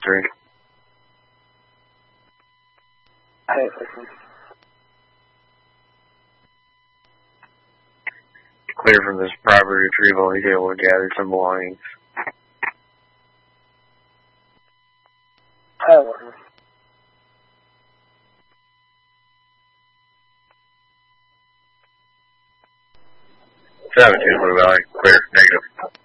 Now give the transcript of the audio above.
3. Hey, Clear from this property retrieval, he's able to gather some belongings. Hey, 17, Blue Valley, clear, negative.